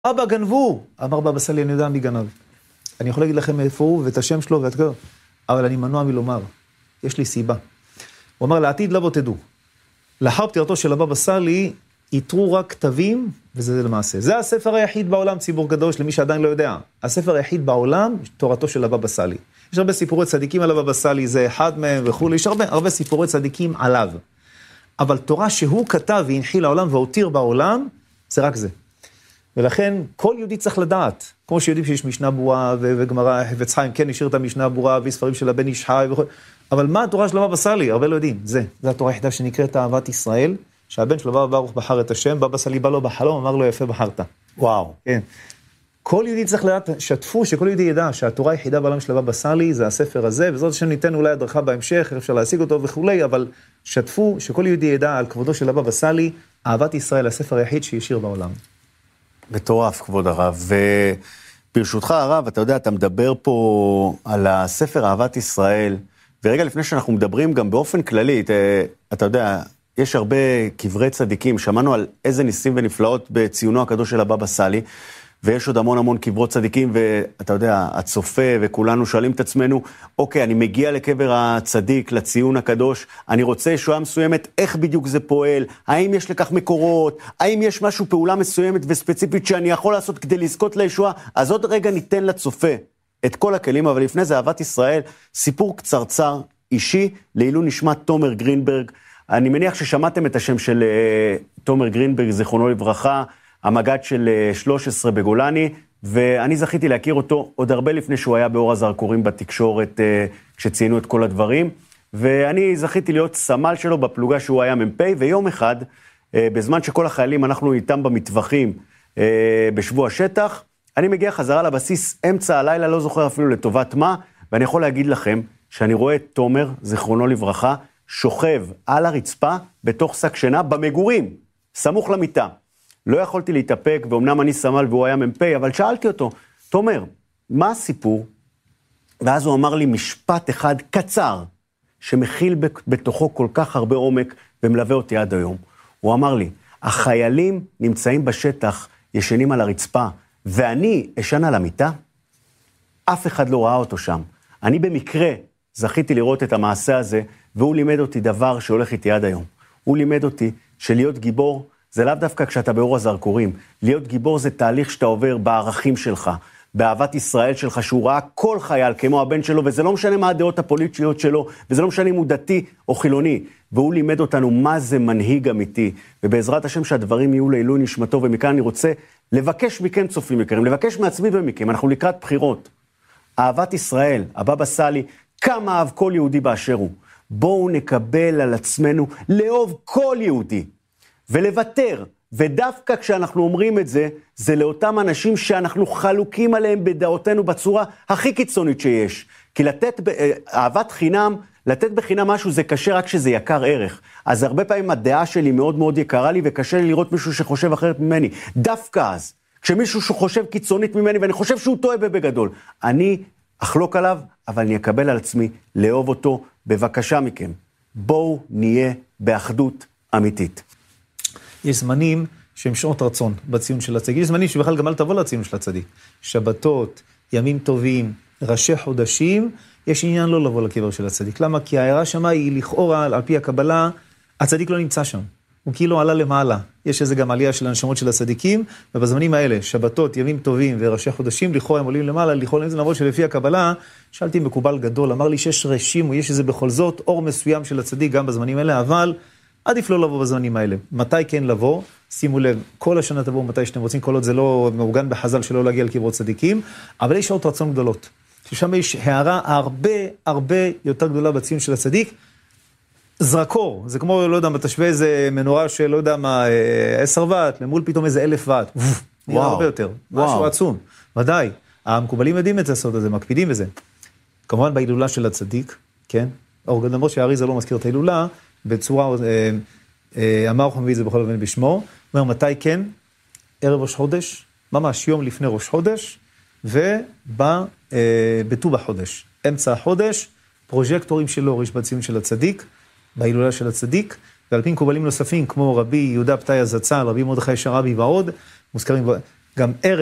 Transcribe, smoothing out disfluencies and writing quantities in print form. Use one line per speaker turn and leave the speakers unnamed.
אבא גנבו, אמר בבא סאלי, אני יודע מי גנב. אני יכול להגיד לכם איפה הוא ואת השם שלו ואת כל, אבל אני מנוע מלומר, יש לי סיבה. הוא אמר, לעתיד לבוא תדעו. לאחר פטירתו של הבבא סאלי, יתרו רק כתבים, וזה למעשה. זה הספר היחיד בעולם, ציבור קדוש, למי שעדיין לא יודע. הספר היחיד בעולם, תורתו של הבבא סאלי. יש הרבה סיפורי צדיקים על הבבא סאלי, זה אחד מהם וכו', יש הרבה סיפורי צדיקים עליו. אבל תורה שהוא כתב והנחיל לעולם והותיר בעולם, זה רק זה. ולכן כל יהודי צריך לדעת, כמו שיודעים שיש משנה ברורה וגמרא, חפץ חיים, כן השאיר את המשנה ברורה וספרים של הבן איש חי וכו'. אבל מה התורה של הבבא סאלי? הרבה לא יודעים. זה התורה היחידה שנקראת אהבת ישראל, שהבן של הבבא ברוך בחר את השם, בבא סאלי בא לו בחלום, אמר לו יפה בחרת.
וואו.
כן. כל יהודי צריך לדעת, שתפו, שכל יהודי ידע שהתורה היחידה בעולם של הבבא סאלי זה הספר הזה, וזאת השם ניתן אולי הדרכה בהמשך, איך אפשר להשיג אותו וכולי, אבל שתפו שכל יהודי ידע על כבודו של הבבא סאלי, אהבת ישראל, הספר היחיד שישיר בעולם.
מטורף, כבוד הרב. וברשותך הרב, אתה יודע, אתה מדבר פה על הספר אהבת ישראל, ורגע לפני שאנחנו מדברים גם באופן כללי, אתה יודע, יש הרבה קברי צדיקים, שמענו על איזה ניסים ונפלאות בציונו הקדוש של הבבא סאלי, ויש עוד המון קברות צדיקים, ואתה יודע, הצופה וכולנו שואלים את עצמנו, אוקיי, אני מגיע לקבר הצדיק, לציון הקדוש, אני רוצה ישועה מסוימת, איך בדיוק זה פועל, האם יש לכך מקורות, האם יש משהו פעולה מסוימת וספציפית שאני יכול לעשות כדי לזכות לישועה, אז עוד רגע ניתן לצופה את כל הכלים, אבל לפני זה אהבת ישראל, סיפור קצרצר, אישי, לעילוי נשמת תומר גרינברג, אני מניח ששמעתם את השם של תומר גרינברג, זיכרונו לברכה, המג"ד של 13 בגולני, ואני זכיתי להכיר אותו עוד הרבה לפני שהוא היה באור הזרקורים בתקשורת, כשציינו את כל הדברים, ואני זכיתי להיות סמל שלו בפלוגה שהוא היה מ"פ, ויום אחד, בזמן שכל החיילים אנחנו איתם במטווחים בשבוע שטח, אני מגיע חזרה לבסיס אמצע הלילה, לא זוכר אפילו לטובת מה, ואני יכול להגיד לכם שאני רואה את תומר, זיכרונו לברכה, שוכב על הרצפה בתוך שק שינה במגורים, סמוך למיטה. לא יכולתי להתאפק, ואומנם אני סמל והוא היה מ"פ, אבל שאלתי אותו, תומר, מה הסיפור? ואז הוא אמר לי משפט אחד קצר, שמכיל בתוכו כל כך הרבה עומק, ומלווה אותי עד היום. הוא אמר לי, החיילים נמצאים בשטח, ישנים על הרצפה, ואני אשן על המיטה? אף אחד לא ראה אותו שם. אני במקרה זכיתי לראות את המעשה הזה, והוא לימד אותי דבר שהולך איתי עד היום. הוא לימד אותי שלהיות גיבור, זה לאו דווקא כשאתה באור הזרקורים. להיות גיבור זה תהליך שאתה עובר בערכים שלך, באהבת ישראל שלך, שהוא ראה כל חייל כמו הבן שלו, וזה לא משנה מה הדעות הפוליטיות שלו, וזה לא משנה אם הוא דתי או חילוני. והוא לימד אותנו מה זה מנהיג אמיתי. ובעזרת השם שהדברים יהיו לעילוי נשמתו, ומכאן אני רוצה לבקש מכם צופים יקרים, לבקש מעצמי ומכם, אנחנו לקראת בחירות. אהבת ישראל, הבבא סאלי, כמה אהב כל יהודי באשר הוא. בואו נקבל על עצמנו לאהוב כל יהודי. ולוותר, ודווקא כשאנחנו אומרים את זה, זה לאותם אנשים שאנחנו חלוקים עליהם בדעותינו בצורה הכי קיצונית שיש. כי לתת אהבת חינם, לתת בחינם משהו זה קשה רק שזה יקר ערך. אז הרבה פעמים הדעה שלי מאוד מאוד יקרה לי, וקשה לי לראות מישהו שחושב אחרת ממני. דווקא אז, כשמישהו שחושב קיצונית ממני, ואני חושב שהוא טועה בגדול, אני אחלוק עליו, אבל אני אקבל על עצמי לאהוב אותו. בבקשה מכם, בואו נהיה באחדות אמיתית.
יש זמנים שהם שעות רצון בציון של הצדיק. יש זמנים שבכלל גם אל תבוא לציון של הצדיק. שבתות, ימים טובים, ראשי חודשים, יש עניין לא לבוא לקבר של הצדיק. למה? כי הערה שמה היא לכאורה, על פי הקבלה, הצדיק לא נמצא שם. הוא כאילו עלה למעלה. יש איזה גם עלייה של הנשמות של הצדיקים, ובזמנים האלה, שבתות, ימים טובים וראשי חודשים, לכאורה הם עולים למעלה, לכאורה זה למרות שלפי הקבלה, שאלתי מקובל גדול, אמר לי שיש רשים, או יש איזה בכל זאת, אור מסוים של הצדיק גם בזמנים האלה, אבל עדיף לא לבוא בזמנים האלה. מתי כן לבוא? שימו לב, כל השנה תבואו מתי שאתם רוצים, כל עוד זה לא מעוגן בחז"ל שלא להגיע לקברות צדיקים, אבל יש שעות רצון גדולות, ששם יש הערה הרבה יותר גדולה בציון של הצדיק, זרקור, זה כמו, לא יודע, תשווה איזה מנורה של, לא יודע מה, 10 וואט, למול פתאום איזה 1000 וואט, נראה הרבה יותר, משהו עצום, ודאי, המקובלים יודעים את הסוד הזה, מקפידים בזה. כמובן בהילולה של הצדיק, כן? למרות שהארי זה לא מזכיר את ההילולה, בצורה, אמר הוא מביא את זה בכל אופן בשמו, אומר מתי כן? ערב ראש חודש, ממש יום לפני ראש חודש, ובט"ו בחודש, אמצע החודש, פרוז'קטורים של אור יש בציון של הצדיק, בהילולה של הצדיק, ועל פי מקובלים נוספים, כמו רבי יהודה פתאי הזצ"ל, רבי מרדכי שרעבי ועוד, מוזכרים גם ערב.